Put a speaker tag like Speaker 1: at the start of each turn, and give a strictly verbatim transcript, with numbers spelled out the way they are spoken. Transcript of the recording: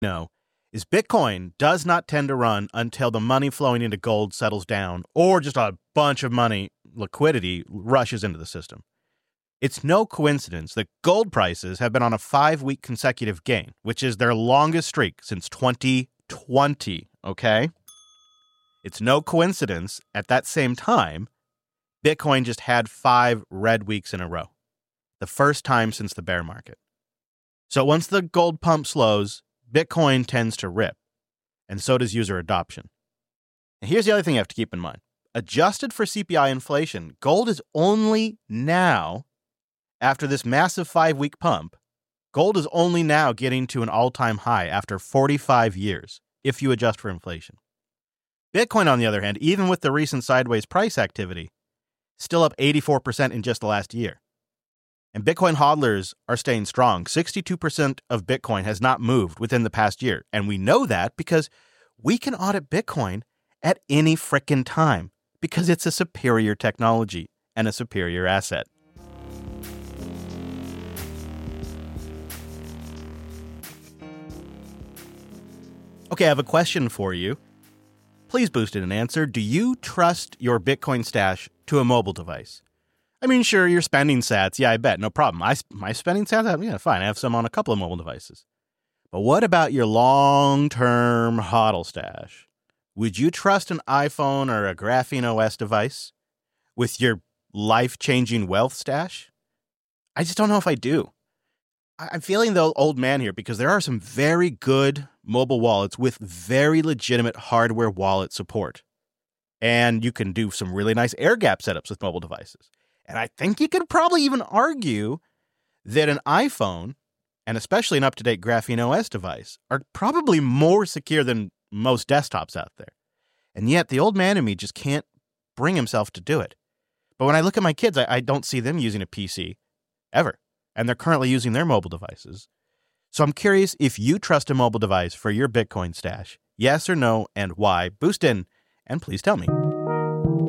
Speaker 1: know is Bitcoin does not tend to run until the money flowing into gold settles down or just a bunch of money, liquidity, rushes into the system. It's no coincidence that gold prices have been on a five-week consecutive gain, which is their longest streak since twenty twenty, okay? It's no coincidence at that same time, Bitcoin just had five red weeks in a row, the first time since the bear market. So once the gold pump slows, Bitcoin tends to rip, and so does user adoption. And here's the other thing you have to keep in mind. Adjusted for C P I inflation, gold is only now, after this massive five-week pump, gold is only now getting to an all-time high after forty-five years, if you adjust for inflation. Bitcoin, on the other hand, even with the recent sideways price activity, still up eighty-four percent in just the last year. And Bitcoin hodlers are staying strong. sixty-two percent of Bitcoin has not moved within the past year. And we know that because we can audit Bitcoin at any frickin' time because it's a superior technology and a superior asset. Okay, I have a question for you. Please boost in an answer. Do you trust your Bitcoin stash to a mobile device? I mean, sure, your spending sats. Yeah, I bet. No problem. I, my spending sats, yeah, fine. I have some on a couple of mobile devices. But what about your long-term hodl stash? Would you trust an iPhone or a Graphene O S device with your life-changing wealth stash? I just don't know if I do. I'm feeling the old man here because there are some very good mobile wallets with very legitimate hardware wallet support. And you can do some really nice air gap setups with mobile devices. And I think you could probably even argue that an iPhone, and especially an up-to-date Graphene O S device, are probably more secure than most desktops out there. And yet the old man in me just can't bring himself to do it. But when I look at my kids, I, I don't see them using a P C ever. And they're currently using their mobile devices. So I'm curious if you trust a mobile device for your Bitcoin stash. Yes or no, and why? Boost in, and please tell me.